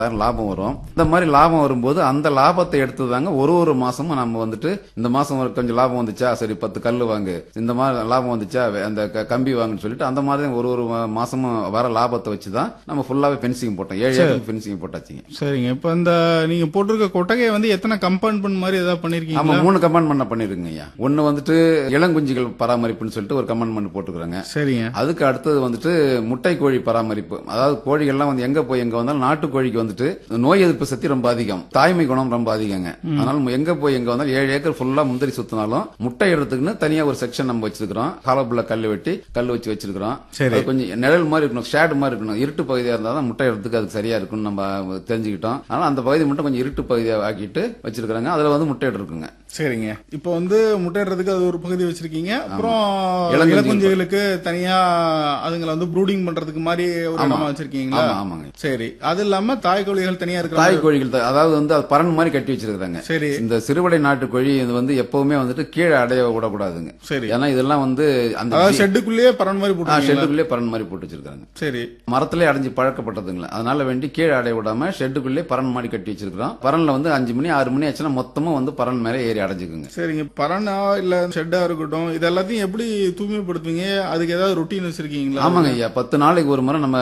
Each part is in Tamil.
லாபம் வரும். இந்த மாதிரி லாபம் வரும்போது அந்த லாபத்தை எடுத்து தாங்க ஒரு மாசமும் நம்ம வந்துட்டு இந்த மாசம் கொஞ்சம் லாபம் வந்துச்சா சரி 10 கல்லு வாங்கு, இந்த மாதிரி லாபம் வந்துச்சா அந்த கம்பி வாங்குன்னு சொல்லிட்டு அந்த மாதிரி ஒரு மாசமும் வர லாபத்தை வச்சுதான் நம்ம ஃபுல்லாவே பென்சிங் போட்டோம். 7 ஏக்கர் பென்சிங் போட்டாச்சுங்க. சரிங்க. இப்ப இந்த நீங்க போட்டிருக்க கொட்டகையை வந்து எத்தனை கம்பார்ட்மெண்ட் மாதிரி ஏதாவது பண்ணிருக்கீங்க? ஆமா, 3 கம்பார்ட்மெண்ட் பண்ணிருக்குங்க ஐயா. ஒன்னு வந்துட்டு இளங்குஞ்சிகள் பராமரிப்புன்னு சொல்லிட்டு ஒரு கம்பார்ட்மெண்ட் போட்டுக்கிறாங்க. சரிங்க. அதுக்கு அடுத்தது வந்துட்டு முட்டை கோழி பராமரிப்பு. அதாவது கோழிகள்லாம் வந்து எங்க வந்தாலும் நாட்டுக்கோழிக்கு வந்துட்டு நோய் எதிர்ப்பு சக்தி ரொம்ப அதிகம், தாய்மை குணம் ரொம்ப அதிகங்க. அதனால எங்க வந்தாலும் 7 ஏக்கர் ஃபுல்லா முந்திரி சுத்தினாலும் முட்டை எடுத்துக்குன்னு தனியா ஒரு செக்ஷன் நம்ம வச்சிருக்கிறோம். காலப்புள்ள கல் வச்சு வச்சிருக்கிறோம். அது கொஞ்சம் நிழல் மாதிரி இருக்கணும், ஷேடு மாதிரி இருக்கணும். இருட்டு பகுதியா இருந்தாதான் முட்டை எடுத்துக்கு அதுக்கு சரியா இருக்கும்னு நம்ம தெரிஞ்சுக்கிட்டோம். அதனால அந்த பகுதி மட்டும் கொஞ்சம் இருட்டு பகுதியா ஆக்கிட்டு வச்சிருக்காங்க. அதுல வந்து முட்டை இருக்குங்க. சரிங்க. இப்ப வந்து முட்டையிடுறதுக்கு அது ஒரு பகுதி வச்சிருக்கீங்க. அப்புறம் இளங்குஞ்சுகளுக்கு தனியா அதுங்களை வந்து ப்ரூடிங் பண்றதுக்கு மாதிரி ஒரு இடமா வச்சிருக்கீங்களா? ஆமாங்க. சரி. அது இல்லாம தாய் கோழிகள் தனியா இருக்கு. தாய் கோழிகள் அதாவது வந்து பரண் மாதிரி கட்டி வச்சிருக்காங்க. சரி. இந்த சிறுவடை நாட்டுக்கோழி இது வந்து எப்பவுமே வந்துட்டு கீழே அடைய விடக்கூடாதுங்க. சரி. ஏன்னா இதெல்லாம் வந்து அந்த ஷெட்டுக்குள்ளேயே பரண் மாதிரி போட்டு ஷெட்டுக்குள்ளேயே பரண் மாதிரி போட்டு வச்சிருக்காங்க. சரி. மரத்திலே அடைஞ்சு பழக்கப்பட்டதுங்களா, அதனால வேண்டி கீழே அடைய விடாம ஷெட்டுக்குள்ளே பரண் மாதிரி கட்டி வச்சிருக்கிறோம். பரன்ல வந்து 5 மணி 6 மணி ஆச்சுன்னா மொத்தமா வந்து பரண் மேல ஏறி அடைஞ்சுக்குங்க. சரிங்க. பரணா இல்ல ஷெட்டா இருக்கட்டும், இது எல்லாத்தையும் எப்படி தூய்மைப்படுத்துவீங்க? அதுக்கு ஏதாவது ரொட்டீன் வச்சிருக்கீங்களா? ஆமாங்க ஐயா. 10 நாளைக்கு ஒரு முறை நம்ம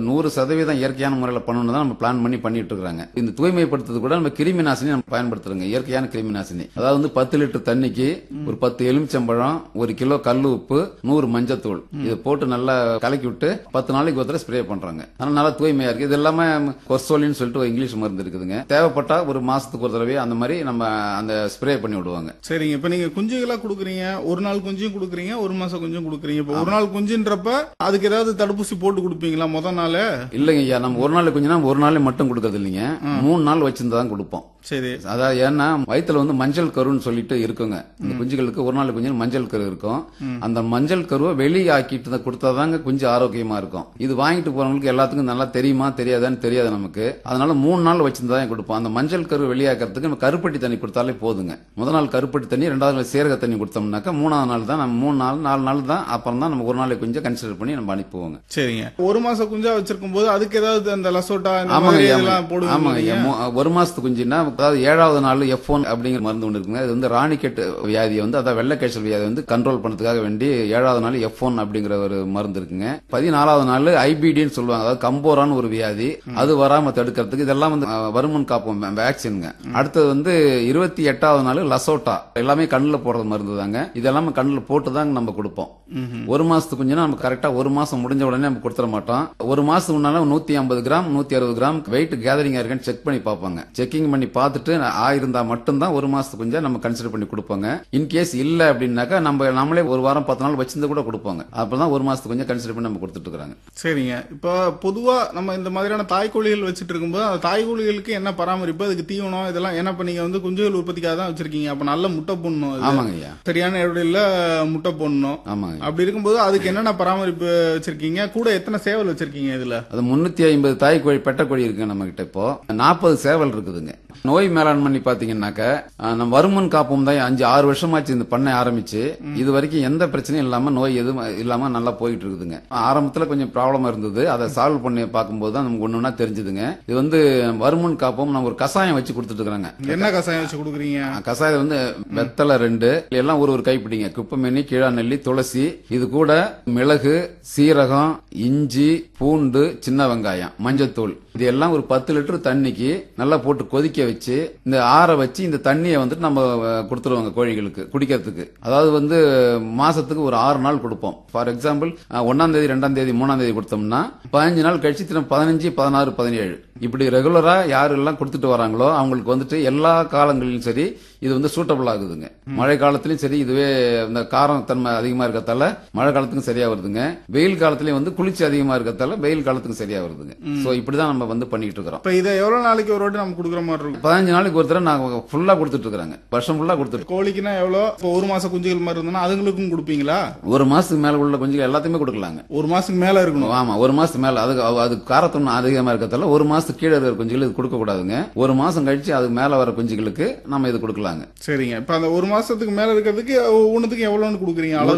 100% இயற்கையான முறையில் பண்ணணும் தான் நம்ம பிளான் பண்ணிட்டு இருக்காங்க. இந்த தூய்மைப்படுத்துறது கூட நம்ம கிருமி நாசினி நம்ம பயன்படுத்துறோங்க. இயற்கையான கிருமி நாசினி. அதாவது வந்து 10 லிட்டர் தண்ணிக்கு ஒரு 10 எலுமிச்சம்பழம், 1 கிலோ கல்லு உப்பு, 100 மஞ்சத்தூள் இதை போட்டு நல்லா கலக்கி விட்டு 10 நாளைக்கு ஒருத்தர ஸ்ப்ரே பண்றாங்க. ஆனா நல்லா தூய்மையா இருக்கு. இது எல்லாமே கொர்சோலின்னு சொல்லிட்டு ஒரு இங்கிலீஷ் மருந்து இருக்குதுங்க. தேவைப்பட்டா ஒரு மாசத்துக்கு ஒரு தடவை அந்த மாதிரி நம்ம அந்த ஸ்ப்ரே பண்ணி விடுவாங்க. சரிங்க. இப்ப நீங்க குஞ்சுகளா குடுக்குறீங்க, ஒரு நாள் குஞ்சும் குடுக்குறீங்க, ஒரு மாசம் குஞ்சும் குடுக்குறீங்க. இப்ப ஒரு நாள் குஞ்சுன்றப்ப அதுக்கு ஏதாவது தடுப்பூசி போட்டு கொடுப்பீங்களா முதல் நாள்? இல்லைங்க ஐயா. நம்ம ஒரு நாள் குஞ்சுனா ஒரு நாள் மட்டும் கொடுக்கறது இல்லைங்க, 3 நாள் வச்சிருந்தா தான் கொடுப்போம். சரி. அதாவது ஏன்னா வயிற்றுல வந்து மஞ்சள் கருன்னு சொல்லிட்டு இருக்குங்க. இந்த குஞ்சுகளுக்கு ஒரு நாள் குஞ்சு மஞ்சள் கரு இருக்கும். அந்த மஞ்சள் கருவை வெளியே ஆக்கிட்டு கொடுத்தாதாங்க குஞ்சு ஆரோக்கியமா இருக்கும். இது வாங்கிட்டு போறவங்களுக்கு எல்லாத்துக்கும் நல்லா தெரியுமா தெரியாதான்னு தெரியாது நமக்கு. அதனால 3 நாள் வச்சிருந்தா தான் கொடுப்போம். அந்த மஞ்சள் கரு வெளியாக்கிறதுக்கு நம்ம கருப்பட்டி தண்ணி கொடுத்தாலே போதுங்க. முதல் நாள் கருப்பட்டி தண்ணி, 2வது நாள் சீரக தண்ணி கொடுத்தோம்னாக்கா 3வது நாள் தான் நம்ம 3 நாள் 4 நாள் தான் அப்புறம் தான் நம்ம ஒரு நாளைக்கு குஞ்சை கன்சிடர் பண்ணி நம்ம அனுப்புவோங்க. சரிங்க. ஒரு மாசம் குஞ்சா வச்சிருக்கும் போது அதுக்கு ஏதாவது அந்த லசோட்டா போடுவாங்க? ஆமாங்க. ஒரு மாசத்து குஞ்சுன்னா அதாவது 7வது நாள் F1 அப்படிங்கிற மருந்து ஒன்று இருக்குங்க. இது வந்து ராணிக்கெட் வியாதியை வந்து அதாவது வெள்ளைக்காய்ச்சல் வியாதி வந்து கண்ட்ரோல் பண்ணதுக்காக வேண்டி 7வது நாள் F1 அப்படிங்கிற ஒரு மருந்து இருக்குங்க. 14வது நாள் IBDன்னு சொல்லுவாங்க, அதாவது கம்போரான்னு ஒரு வியாதி, அது வராம தடுக்கிறதுக்கு இதெல்லாம் வந்து வருமுன் காப்போம் வேக்சின்ங்க. அடுத்தது வந்து 28வது நாள் லசோட்டா, எல்லாமே கண்ணுல போடுற மருந்து தாங்க. இதெல்லாம் கண்ணுல போட்டு தாங்க நம்ம கொடுப்போம். ஒரு மாசத்துக்கு குஞ்சுனா நம்ம கரெக்டா ஒரு மாசம் முடிஞ்ச உடனே நம்ம கொடுத்துட மாட்டோம். ஒரு மாசத்துக்கு முன்னால 150 கிராம் 160 கிராம் வெயிட் கேதரிங் இருக்கான்னு செக் பண்ணி பார்ப்பாங்க. செக்கிங் பண்ணி பார்த்துட்டு ஆயிருந்தா மட்டும்தான் ஒரு மாசத்துக்கு குஞ்சா நம்ம கன்சிடர் பண்ணி கொடுப்பாங்க. இன்கேஸ் இல்ல அப்படின்னாக்கா நம்மளே ஒரு வாரம் 10 நாள் வச்சிருந்து கூட கொடுப்பாங்க. அப்பதான் ஒரு மாசத்துக்கு கொஞ்சம் கன்சிடர் பண்ணி நம்ம கொடுத்துட்டு இருக்காங்க. சரிங்க. இப்ப பொதுவா நம்ம இந்த மாதிரியான தாய்க்கோழிகள் வச்சிட்டு இருக்கும்போது அந்த தாய்க்கோழிகளுக்கு என்ன பராமரிப்பு, அதுக்கு தீவனம் இதெல்லாம் என்ன பண்ணீங்க வந்து குஞ்சுகள் உற்பத்திக்காக தான் வச்சிருக்கீங்க. அப்ப நல்ல முட்டை போடணும். ஆமாங்க ஐயா. சரியான இடையில முட்டை போடணும். ஆமாங்க. அப்படி இருக்கும்போது அதுக்கு என்னென்ன பராமரிப்பு வச்சிருக்கீங்க? கூட எத்தனை சேவல் வச்சிருக்கீங்க? இதுல அது 350 தாய்க்கோழி பெட்டக்கோழி இருக்கு நம்ம கிட்ட. இப்போ 40 சேவல் இருக்குதுங்க. நோய் மேலாண்மை பாத்தீங்கன்னாக்க நம்ம வருமுன் காப்போம் தான் 5-6 வருஷமாச்சு இந்த பண்ணை ஆரம்பிச்சு. இது வரைக்கும் எந்த பிரச்சனையும் இல்லாம நோய் எதுவும் இல்லாம நல்லா போயிட்டு இருக்குதுங்க. ஆரம்பத்துல கொஞ்சம் ப்ராப்ளம் இருந்தது, அதை சால்வ் பண்ணி பார்க்கும்போது தான் நமக்கு ஒண்ணுன்னா தெரிஞ்சுதுங்க. இது வந்து வருமுன் காப்போம் நம்ம ஒரு கசாயம் வச்சு கொடுத்துட்டு இருக்காங்க. என்ன கசாயம் வச்சு கொடுக்குறீங்க? கசாயம் வந்து வெத்தலை 2 எல்லாம் ஒரு கைப்பிடிங்க, குப்பைமேனி, கீழா நெல்லி, துளசி, இது கூட மிளகு, சீரகம், இஞ்சி, பூண்டு, சின்ன வெங்காயம், மஞ்சத்தூள், இது எல்லாம் ஒரு 10 லிட்டர் தண்ணிக்கு நல்லா போட்டு கொதிக்க வச்சு இந்த ஆற வச்சு இந்த தண்ணியை வந்துட்டு நம்ம கொடுத்துருவாங்க கோழிகளுக்கு குடிக்கிறதுக்கு. அதாவது வந்து மாசத்துக்கு ஒரு 6 நாள் கொடுப்போம். ஃபார் எக்ஸாம்பிள் 1ஆம் தேதி 2ஆம் தேதி 3ஆம் தேதி கொடுத்தோம்னா 15 நாள் கழிச்சு திரும்ப 15, 16, 17 இப்படி ரெகுலரா யாரெல்லாம் கொடுத்துட்டு வராங்களோ அவங்களுக்கு வந்துட்டு எல்லா காலங்களிலும் சரி இது வந்து சூட்டபிள் ஆகுதுங்க. மழை காலத்திலயும் சரி இதுவே இந்த காரம் தன்மை அதிகமா இருக்கத்தால மழை காலத்துக்கும் சரியா வருதுங்க. வெயில் காலத்திலயும் வந்து குளிர்ச்சி அதிகமா இருக்கத்தால வெயில் காலத்துக்கும் சரியா வருதுங்க. சோ இப்படிதான் நம்ம வந்து பண்ணிட்டு இருக்கோம். இப்ப இதை எவ்வளவு நாளைக்கு ஒரு வாட்டி நம்ம கொடுக்குற மாதிரி இருக்கும்? 15 நாளைக்கு ஒரு தடவை நாங்க ஃபுல்லா கொடுத்துட்டு இருக்காங்க. வருஷம் ஃபுல்லா கொடுத்துட்டு. கோழிக்குன்னா எவ்வளவு? இப்போ ஒரு மாசம் குஞ்சுகள் மாதிரி இருந்தா அதுங்களுக்கும் கொடுப்பீங்களா? ஒரு மாசத்துக்கு மேல உள்ள குஞ்சுகள் எல்லாத்தையுமே கொடுக்கலாங்க. ஒரு மாசத்துக்கு மேல இருக்கணும். ஆமா, ஒரு மாசத்துக்கு மேல அது காரத்தன்மை அதிகமா இருக்கத்தால ஒரு மாசத்துக்கு கீழே இருக்கிற குஞ்சுகள் இது கொடுக்க கூடாதுங்க. ஒரு மாசம் கழிச்சு அது மேல வர குஞ்சுகளுக்கு நம்ம இது கொடுக்கலாங்க. சரிங்க. இப்ப அந்த ஒரு மாசத்துக்கு மேல இருக்கிறதுக்கு ஒண்ணுத்துக்கு எவ்வளவுன்னு கொடுக்குறீங்க? அளவு ஏதாவது? இல்ல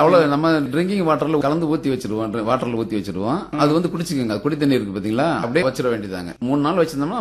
அவ்வளவு நம்ம ட்ரிங்கிங் வாட்டர்ல கலந்து ஊத்தி வச்சிருவோம், வாட்டர்ல ஊத்தி வச்சிருவோம். அது வந்து குடிச்சுக்கோங்க. குடி தண்ணி இருக்கு பாத்தீங்களா, அப்படியே வச்சிட வேண்டியதாங்க. 3 நாள் வச்சிருந்தோம்னா